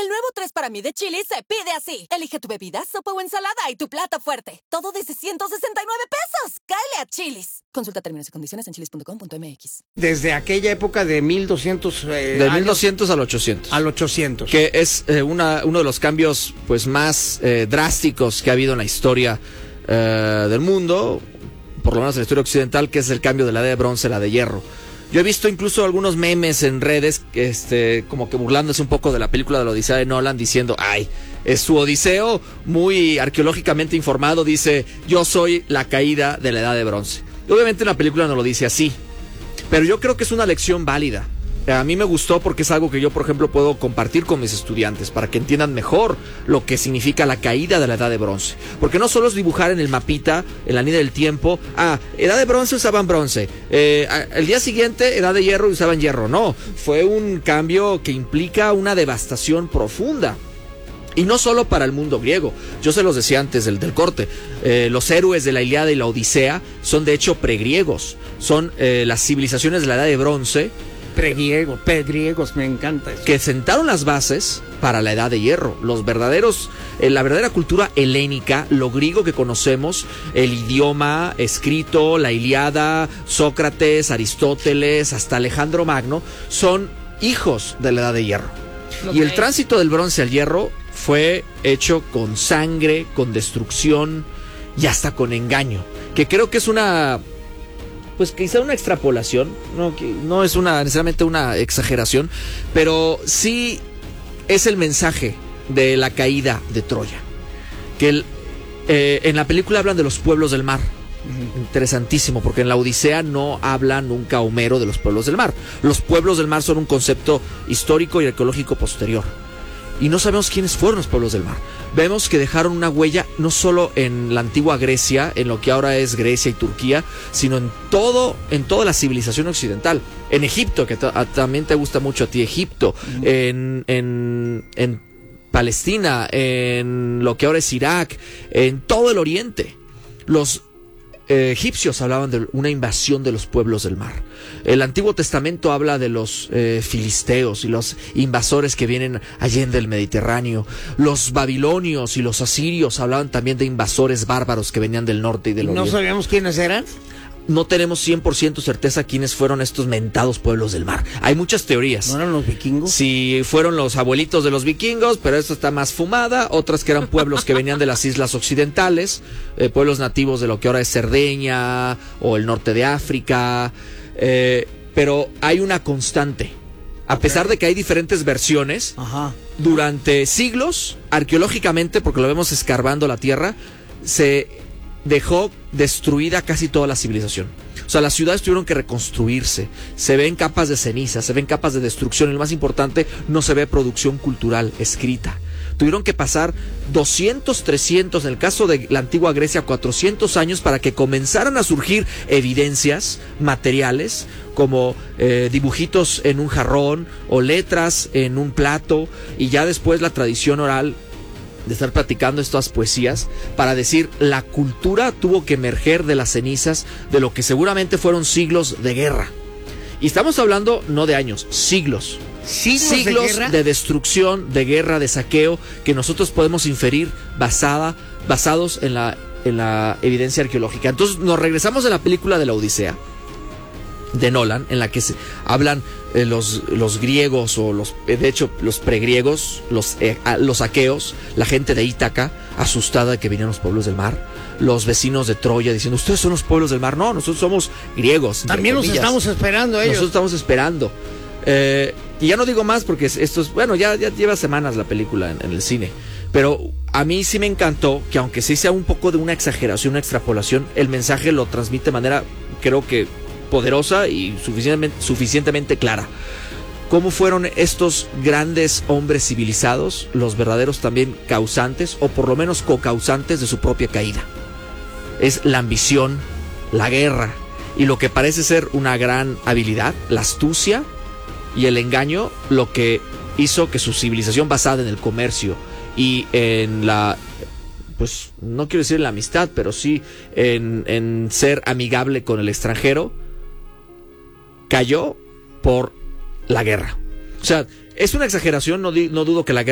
El nuevo 3 para mí de Chili's se pide así. Elige tu bebida, sopa o ensalada y tu plato fuerte. Todo desde 169 pesos. ¡Cáele a Chili's! Consulta términos y condiciones en chili's.com.mx. Desde aquella época de 1200... de 1200 al 800. Al 800. Que es uno de los cambios pues más drásticos que ha habido en la historia del mundo, por lo menos en la historia occidental, que es el cambio de la edad de bronce a la de hierro. Yo he visto incluso algunos memes en redes, como que burlándose un poco de la película de la Odisea de Nolan, diciendo, ay, es su Odiseo, muy arqueológicamente informado, dice, yo soy la caída de la edad de bronce. Y obviamente la película no lo dice así, pero yo creo que es una lección válida. A mí me gustó porque es algo que yo, por ejemplo, puedo compartir con mis estudiantes para que entiendan mejor lo que significa la caída de la edad de bronce. Porque no solo es dibujar en el mapita, en la línea del tiempo, edad de bronce usaban bronce, el día siguiente edad de hierro usaban hierro. No, fue un cambio que implica una devastación profunda. Y no solo para el mundo griego, yo se los decía antes del corte, los héroes de la Ilíada y la Odisea son de hecho pregriegos, son las civilizaciones de la edad de bronce, Pregriegos, me encanta eso. Que sentaron las bases para la edad de hierro. Los verdaderos, la verdadera cultura helénica, lo griego que conocemos, el idioma escrito, la Ilíada, Sócrates, Aristóteles, hasta Alejandro Magno, son hijos de la edad de hierro. Okay. Y el tránsito del bronce al hierro fue hecho con sangre, con destrucción y hasta con engaño. Que creo que es pues quizá una extrapolación, no es necesariamente una exageración, pero sí es el mensaje de la caída de Troya. Que en la película hablan de los pueblos del mar. Interesantísimo, porque en la Odisea no habla nunca Homero de los pueblos del mar. Los pueblos del mar son un concepto histórico y arqueológico posterior. Y no sabemos quiénes fueron los pueblos del mar. Vemos que dejaron una huella no solo en la antigua Grecia, en lo que ahora es Grecia y Turquía, sino en toda la civilización occidental. En Egipto, que también te gusta mucho a ti, Egipto, en Palestina, en lo que ahora es Irak, en todo el Oriente. Los egipcios hablaban de una invasión de los pueblos del mar. El Antiguo Testamento habla de los filisteos y los invasores que vienen allende el Mediterráneo. Los babilonios y los asirios hablaban también de invasores bárbaros que venían del norte y del oriente. ¿No sabíamos quiénes eran? No tenemos 100% certeza quiénes fueron estos mentados pueblos del mar. Hay muchas teorías. ¿No eran los vikingos? Sí, fueron los abuelitos de los vikingos, pero esto está más fumada. Otras que eran pueblos que venían de las islas occidentales, pueblos nativos de lo que ahora es Cerdeña o el norte de África. Pero hay una constante. A pesar de que hay diferentes versiones, durante siglos, arqueológicamente, porque lo vemos escarbando la tierra, se dejó destruida casi toda la civilización. O sea, las ciudades tuvieron que reconstruirse. Se ven capas de ceniza, se ven capas de destrucción. Y lo más importante, no se ve producción cultural escrita. Tuvieron que pasar 200, 300, en el caso de la antigua Grecia, 400 años para que comenzaran a surgir evidencias materiales como dibujitos en un jarrón o letras en un plato, y ya después la tradición oral de estar platicando estas poesías para decir la cultura tuvo que emerger de las cenizas de lo que seguramente fueron siglos de guerra. Y estamos hablando no de años, siglos. Siglos de destrucción, de guerra, de saqueo, que nosotros podemos inferir basados en la evidencia arqueológica. Entonces nos regresamos a la película de la Odisea de Nolan, en la que se hablan los griegos, o de hecho los pregriegos, los aqueos, la gente de Ítaca asustada de que venían los pueblos del mar, los vecinos de Troya diciendo, ustedes son los pueblos del mar. No, nosotros somos griegos. También nos estamos esperando ellos. Nosotros estamos esperando. Y ya no digo más porque esto es, bueno, ya lleva semanas la película en el cine, pero a mí sí me encantó que, aunque sí sea un poco de una exageración, una extrapolación, el mensaje lo transmite de manera, creo que poderosa y suficientemente clara. ¿Cómo fueron estos grandes hombres civilizados los verdaderos también causantes, o por lo menos cocausantes, de su propia caída? Es la ambición, la guerra y lo que parece ser una gran habilidad, la astucia y el engaño, lo que hizo que su civilización, basada en el comercio y en la, pues no quiero decir en la amistad, pero sí en ser amigable con el extranjero, cayó por la guerra. O sea, es una exageración, no dudo que la guerra